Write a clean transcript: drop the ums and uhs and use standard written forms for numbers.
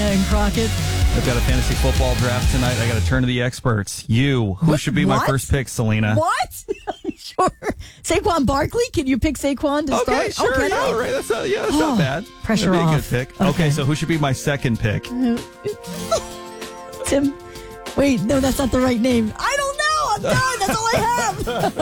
and Crockett. I've got a fantasy football draft tonight. I got to turn to the experts. Who should be my first pick, Selena? What? Sure. Saquon Barkley? Can you pick Saquon to Okay, start? sure. All right. That's not bad. Pressure That'd be off. a good pick. Okay, so who should be my second pick? Tim. Wait, no, that's not the right name. I don't know. I'm done. That's all I have.